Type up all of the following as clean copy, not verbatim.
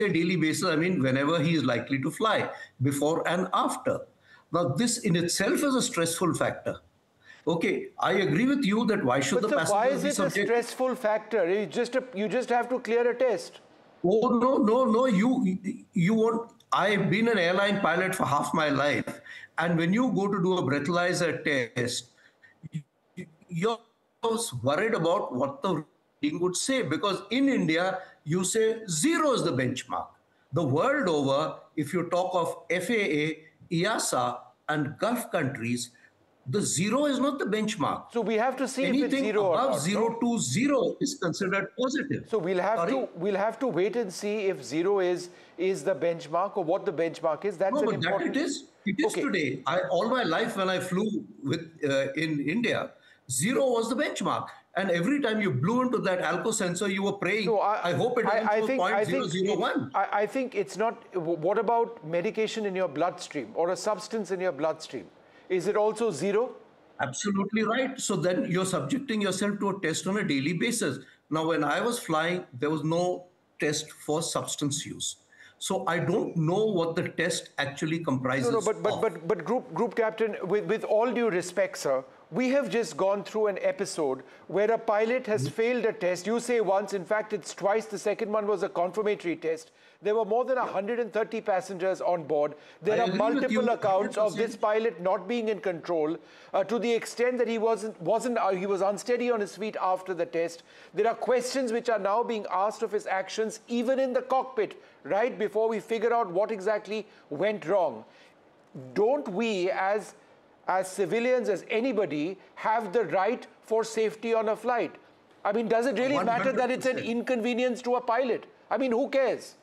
daily basis, I mean, whenever he is likely to fly, before and after. Now, this in itself is a stressful factor. Okay, I agree with you that why should But the sir, why passengers is be it a subject? stressful factor? You just have to clear a test. Oh no, no, no! You won't. I've been an airline pilot for half my life, and when you go to do a breathalyzer test, you're worried about what the reading would say, because in India you say zero is the benchmark. The world over, if you talk of FAA, EASA, and Gulf countries, the zero is not the benchmark. So we have to see if it's Anything zero or above not, no? zero to zero is considered positive. So Sorry? we'll have to wait and see if zero is the benchmark or what the benchmark is. That's No, an but that it important. is. It is Okay. today. All my life when I flew with in India, zero was the benchmark, and every time you blew into that alco sensor, you were praying, No, I hope it doesn't show I point zero think zero one. I think it's not. What about medication in your bloodstream or a substance in your bloodstream? Is it also zero? Absolutely right. So then you're subjecting yourself to a test on a daily basis. Now, when I was flying, there was no test for substance use. So I don't know what the test actually No, comprises of. but group captain, with all due respect, sir, we have just gone through an episode where a pilot has failed a test. You say once, in fact, it's twice. The second one was a confirmatory test. There were more than 130 passengers on board. There I are agree with you multiple accounts of this 100%. pilot not being in control to the extent that he was unsteady on his feet after the test. There are questions which are now being asked of his actions, even in the cockpit, right before we figure out what exactly went wrong. Don't we, as civilians, as anybody, have the right for safety on a flight? I mean, does it really matter that it's an 100%. inconvenience to a pilot? I mean, who cares?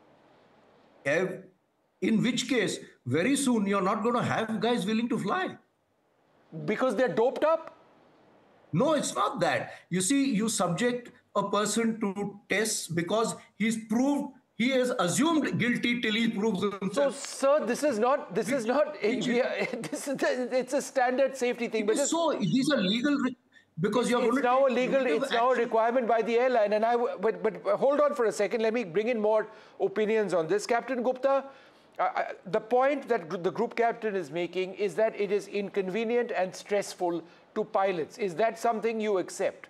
In which case, very soon you're not going to have guys willing to fly. Because they're doped up? No, it's not that. You see, you subject a person to tests because he has assumed guilty till he proves So, himself. sir, this is not, it's a standard safety thing. But So these are legal, because you're going it's to now a take legal, preventive it's now a action. requirement by the airline. And but hold on for a second. Let me bring in more opinions on this. Captain Gupta, the point that the group captain is making is that it is inconvenient and stressful to pilots. Is that something you accept?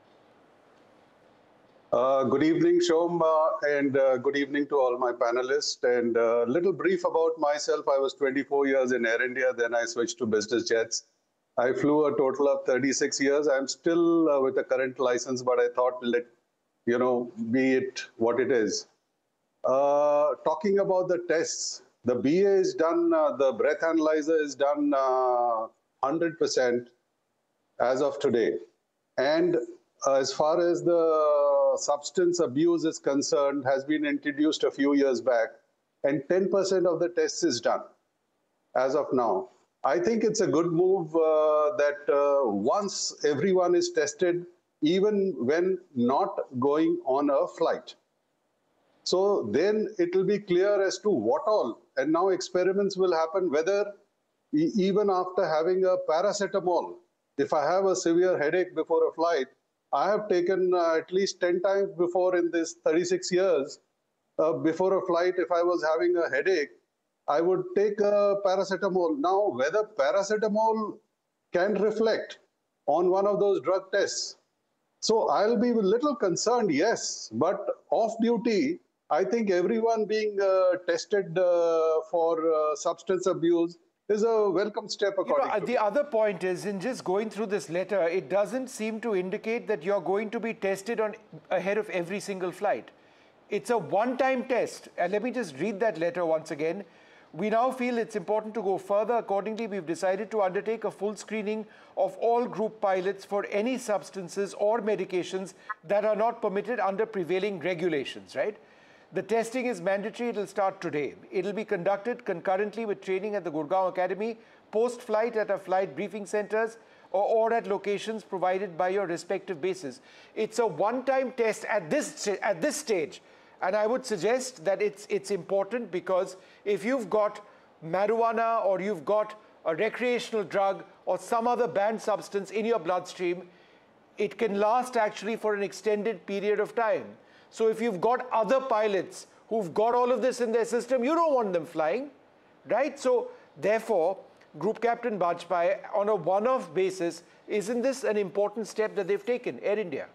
Good evening, Shom, and good evening to all my panelists. And a little brief about myself. I was 24 years in Air India, then I switched to business jets. I flew a total of 36 years. I'm still with a current license, but I thought let, be it what it is. Talking about the tests, the BA is done, the breath analyzer is done 100% as of today. And as far as the substance abuse is concerned, has been introduced a few years back, and 10% of the tests is done as of now. I think it's a good move that once everyone is tested, even when not going on a flight. So then it will be clear as to what all, and now experiments will happen whether even after having a paracetamol, if I have a severe headache before a flight, I have taken at least 10 times before in this 36 years, before a flight, if I was having a headache, I would take a paracetamol. Now, whether paracetamol can reflect on one of those drug tests. So I'll be a little concerned, yes, but off duty, I think everyone being tested for substance abuse is a welcome step according to me. The other point is, in just going through this letter, it doesn't seem to indicate that you're going to be tested on ahead of every single flight. It's a one-time test. And let me just read that letter once again. We now feel it's important to go further. Accordingly, we've decided to undertake a full screening of all group pilots for any substances or medications that are not permitted under prevailing regulations, right? The testing is mandatory. It will start today. It will be conducted concurrently with training at the Gurgaon Academy, post-flight at our flight briefing centers, or at locations provided by your respective bases. It's a one-time test at this stage. And I would suggest that it's important, because if you've got marijuana or you've got a recreational drug or some other banned substance in your bloodstream, it can last actually for an extended period of time. So if you've got other pilots who've got all of this in their system, you don't want them flying, right? So therefore, Group Captain Bajpai, on a one-off basis, isn't this an important step that they've taken, Air India?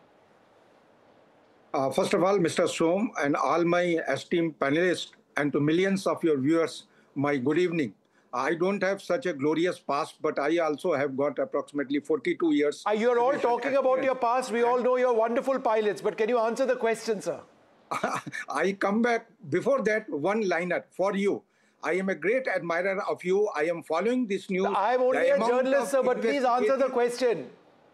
First of all, Mr. Som and all my esteemed panelists and to millions of your viewers, my good evening. I don't have such a glorious past, but I also have got approximately 42 years. You're all talking about your past. We all know you're wonderful pilots, but can you answer the question, sir? I come back before that one-liner for you. I am a great admirer of you. I am following this news. I'm only a journalist, sir, but please answer the question.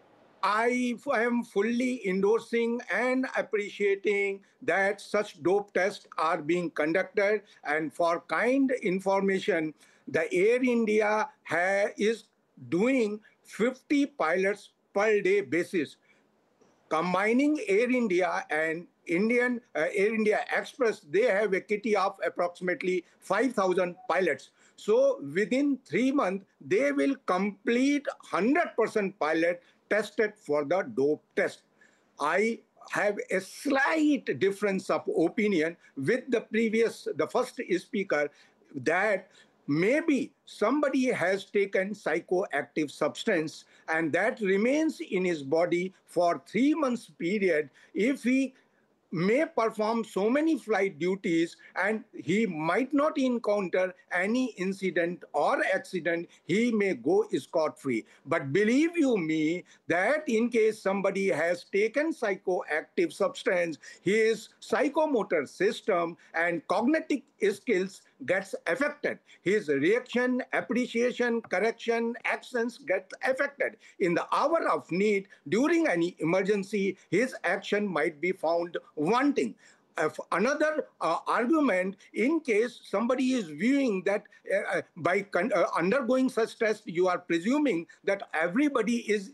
I am fully endorsing and appreciating that such dope tests are being conducted. And for kind information, the Air India is doing 50 pilots per day basis. Combining Air India and Indian Air India Express, they have a kitty of approximately 5,000 pilots. So within 3 months, they will complete 100% pilot tested for the dope test. I have a slight difference of opinion with the first speaker, that maybe somebody has taken psychoactive substance and that remains in his body for 3 months period. If he may perform so many flight duties and he might not encounter any incident or accident, he may go scot-free. But believe you me, that in case somebody has taken psychoactive substance, his psychomotor system and cognitive skills gets affected. His reaction, appreciation, correction, actions get affected. In the hour of need, during any emergency, his action might be found wanting. Another argument, in case somebody is viewing that by undergoing such test, you are presuming that everybody is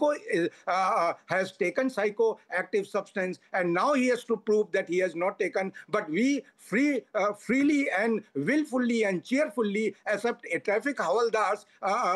has taken psychoactive substance, and now he has to prove that he has not taken. But we freely and willfully and cheerfully accept a traffic havaldar's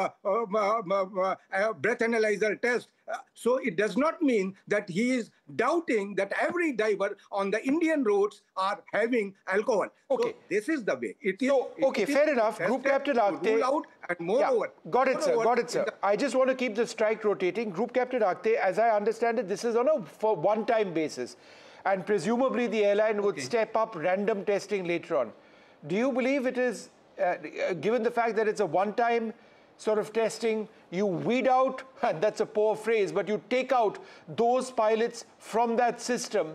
breath analyzer test. So it does not mean that he is doubting that every diver on the Indian roads are having alcohol. Okay. So this is the way. Fair enough. Group Captain Akhte. And moreover, got it, sir. I just want to keep the strike rotating. Group Captain Akhte, as I understand it, this is on a one-time basis. And presumably the airline would step up random testing later on. Do you believe it is, given the fact that it's a one-time sort of testing, you weed out, and that's a poor phrase, but you take out those pilots from that system,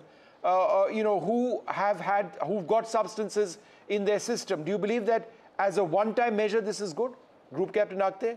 who've got substances in their system? Do you believe that as a one-time measure, this is good? Group Captain Akhte?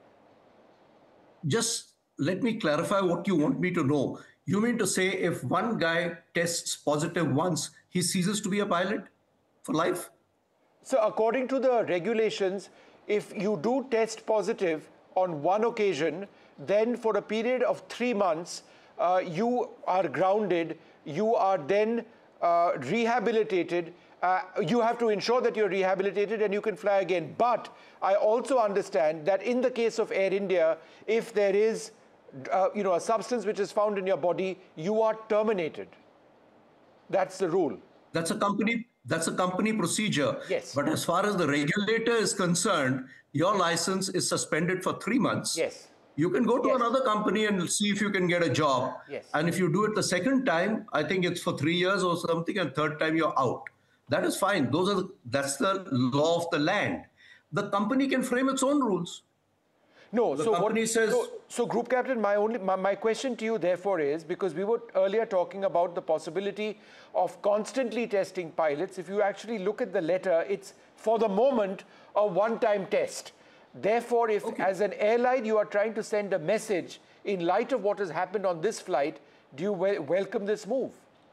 Just let me clarify what you want me to know. You mean to say if one guy tests positive once, he ceases to be a pilot for life? So according to the regulations, if you do test positive on one occasion, then for a period of 3 months, you are grounded, you are then rehabilitated. You have to ensure that you're rehabilitated and you can fly again. But I also understand that in the case of Air India, if there is a substance which is found in your body, you are terminated. That's the rule. That's a company procedure. Yes. But as far as the regulator is concerned, your license is suspended for 3 months. Yes. You can go to another company and see if you can get a job. Yes. And if you do it the second time, I think it's for 3 years or something, and third time you're out. That is fine. That's the law of the land. The company can frame its own rules. No, the company says. So, Group Captain, my question to you, therefore, is because we were earlier talking about the possibility of constantly testing pilots. If you actually look at the letter, it's for the moment a one-time test. Therefore, if as an airline you are trying to send a message in light of what has happened on this flight, do you welcome this move?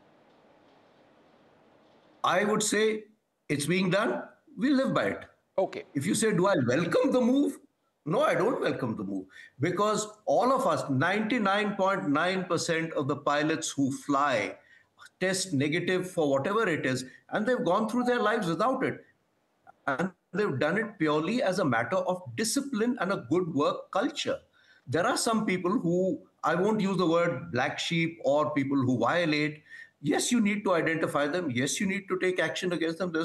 I would say it's being done. We live by it. Okay. If you say, do I welcome the move? No, I don't welcome the move, because all of us, 99.9% of the pilots who fly test negative for whatever it is, and they've gone through their lives without it. And they've done it purely as a matter of discipline and a good work culture. There are some people who, I won't use the word black sheep or people who violate, Yes, you need to identify them. Yes, you need to take action against them. There's